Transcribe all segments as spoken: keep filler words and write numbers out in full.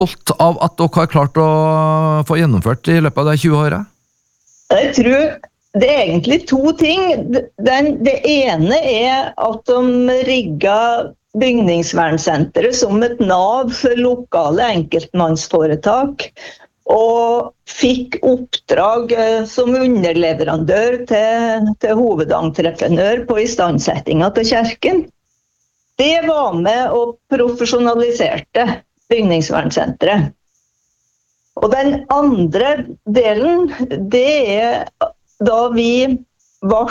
stolt av at dere har klart å få gjennomført i løpet av de tjue årene? Jeg tror det er egentlig to ting. Den, det ene er at de rigget bygningsvernsenteret som et nav for lokale enkeltmannsforetak, og fikk oppdrag som underleverandør til, til hovedentreprenør på istandsettingen til kirken. Det var med og profesjonaliserte bygningsvernsenteret. Og den andre delen, det er da vi ble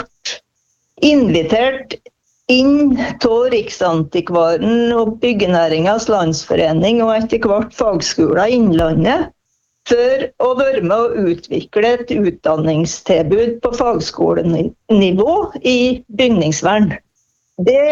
invitert inn til Riksantikvaren og Byggenæringens Landsforening og etter hvert Fagskolen Innlandet for å være med å utvikle et utdanningstilbud på fagskolenivå i bygningsvern. Det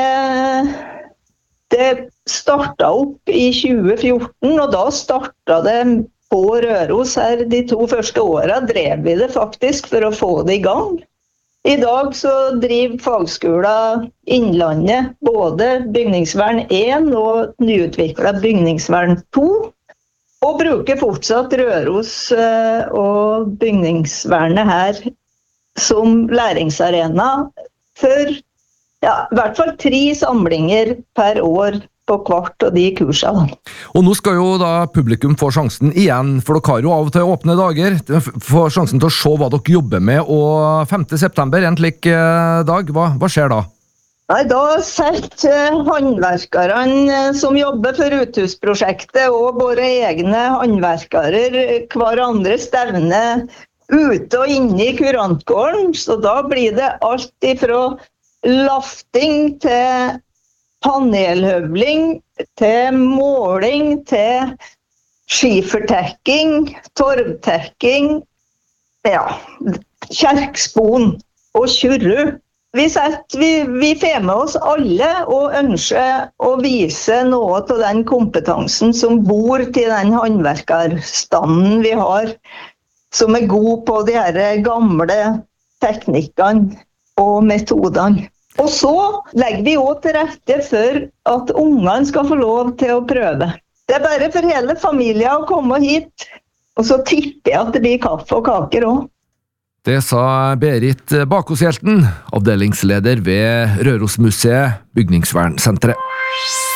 er det startet opp i tjue fjorten, og da startet det på Røros her. De to første årene drev vi det faktisk for å få det i gang. I dag så driver Fagskolen Innlandet både bygningsvern én og nyutviklet bygningsvern to, og bruker fortsatt Røros og bygningsvernet her som læringsarena for ja, i hvert fall tre samlinger per år på hvert av de kursene. Og nå skal jo da publikum få sjansen igjen, for dere har jo av og til åpne dager, få sjansen til å se hva dere jobber med, og femte september, en slik dag, hva, hva skjer da? Nei, da setter håndverkerne som jobber for uthusprosjektet og våre egne håndverkere hverandre stevne ute og inne i kurantgården, så da blir det alt ifra lafting til panelhøvling, til måling, til skifertekking, torvtekking, ja, kjerkspon og kjurru. Vi, setter, vi, vi får med oss alle og ønsker å vise noe av den kompetansen som bor til den håndverkerstanden vi har, som er god på de her gamle teknikkene og metodene. Og så legger vi også til rette for at ungene skal få lov til å prøve. Det er bare for hele familien å komme hit, og så tipper jeg at det blir kaffe og kaker også. Det sa Berit Bakhusjelten, avdelingsleder ved Rørosmuseet Bygningsvernsenteret.